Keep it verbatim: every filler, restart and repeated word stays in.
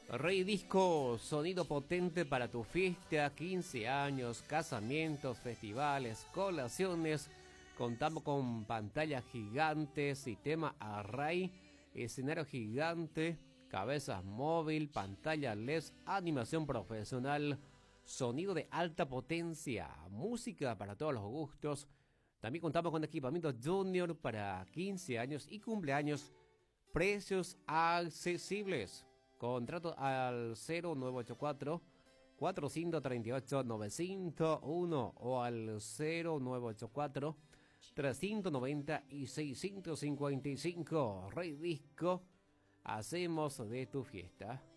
Rey Disco, sonido potente para tu fiesta, quince años, casamientos, festivales, colaciones. Contamos con pantalla gigante, sistema array, escenario gigante, cabezas móvil, pantalla L E D, animación profesional, sonido de alta potencia, música para todos los gustos. También contamos con equipamiento junior para quince años y cumpleaños, precios accesibles. Contrato al cero nueve ocho cuatro, cuatro cinco tres ocho, nueve cinco uno o al cero nueve ocho cuatro, tres nueve cero y seis cinco cinco. Rey Disco, hacemos de tu fiesta